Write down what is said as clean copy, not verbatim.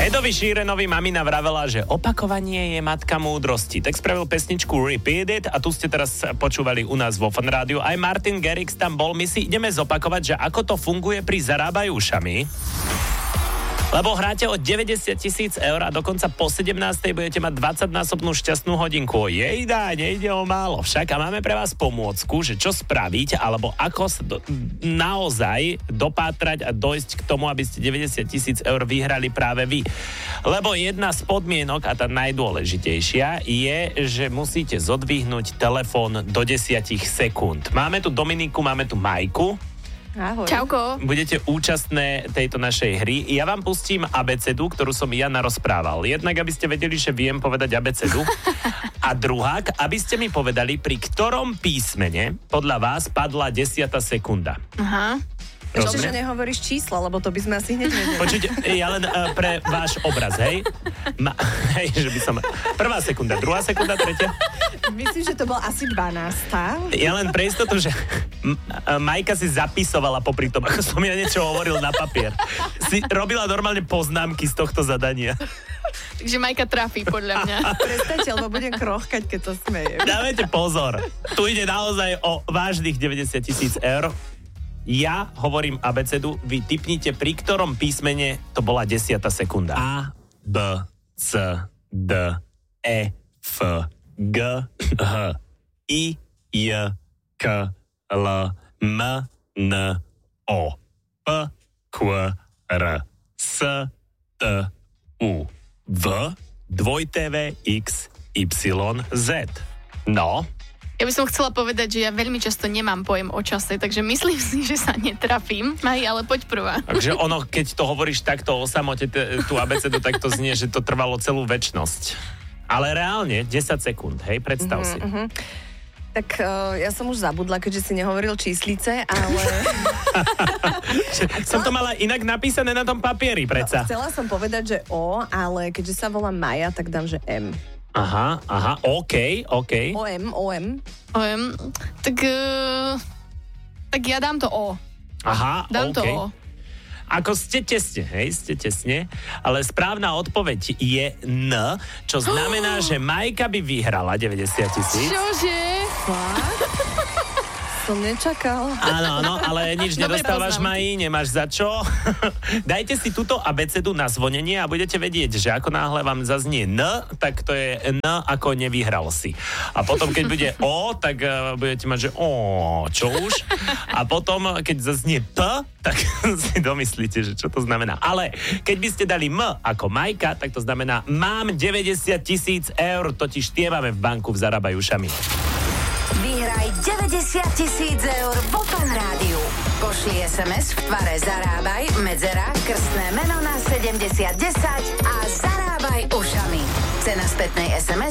Edovi Sheeranovi mamina vravela, že opakovanie je matka múdrosti. Tak spravil pesničku Repeat It a tu ste teraz počúvali u nás vo Fun Rádiu. Aj Martin Garrix tam bol. My si ideme zopakovať, že ako to funguje pri Zarábaj ušami. Lebo hráte o 90 000 eur a dokonca po 17. budete mať 20-násobnú šťastnú hodinku. Jejda, nejde o málo však a máme pre vás pomôcku, že čo spraviť, alebo ako sa naozaj dopátrať a dojsť k tomu, aby ste 90 000 eur vyhrali práve vy. Lebo jedna z podmienok, a tá najdôležitejšia, je, že musíte zodvihnúť telefón do 10 sekúnd. Máme tu Dominiku, máme tu Majku. Ahoj. Čauko. Budete účastné tejto našej hry. Ja vám pustím abecedu, ktorú som ja narozprával. Jednak, aby ste vedeli, že viem povedať abecedu. A druhák, aby ste mi povedali, pri ktorom písmene podľa vás padla 10. sekunda. Aha. Ešte, že nehovoríš čísla, lebo to by sme asi hneď vedeli. Počujte, ja len pre váš obraz, hej? Hej, že by som... Prvá sekunda, druhá sekunda, tretia. Myslím, že to bol asi 12. Ja len pre istotu, že Majka si zapisovala popri tom, ako som ja niečo hovoril na papier. Si robila normálne poznámky z tohto zadania. Takže Majka trafí, podľa mňa. Prestaňte, lebo budem krochkať, keď to smejem. Dávajte pozor. Tu ide naozaj o vážnych 90 000 eur. Ja hovorím abecedu, vy tipnite, pri ktorom písmene to bola 10. sekunda. A, B, C, D, E, F, G, H, I, J, K, L, M, N, O, P, Q, R, S, T, U, V, dvojTV, X, Y, Z. No... Ja by som chcela povedať, že ja veľmi často nemám pojem o čase, takže myslím si, že sa netrafím. Ale poď prvá. Takže ono, keď to hovoríš takto o samote, tú abecedu, tak to znie, že to trvalo celú večnosť. Ale reálne, 10 sekúnd, hej, predstav si. Tak ja som už zabudla, keďže si nehovoril číslice, ale... Som to mala inak napísané na tom papieri, predsa. Chcela som povedať, že O, ale keďže sa volá Maja, tak dám, že M. Aha, OK. OM. Tak ja dám to O. Aha, dám to O. Ako ste tesne, ale správna odpoveď je N, čo znamená, že Majka by vyhrala 90 000. Čože? Som nečakal. Áno, ale nič nedostávaš, Maji, nemáš za čo. Dajte si túto abecedu na zvonenie a budete vedieť, že ako náhle vám zaznie N, tak to je N ako nevyhral si. A potom, keď bude O, tak budete mať, že O, čo už? A potom, keď zaznie P, tak si domyslíte, že čo to znamená. Ale keď by ste dali M ako Majka, tak to znamená mám 90 000 eur, totiž tie máme v banku v Zarábaj ušami. Vyhraj 90 000 eur vo Fun Rádiu. Pošli SMS v tvare Zarábaj, medzera, krstné meno na 7010 a zarábaj ušami. Cena spätnej SMS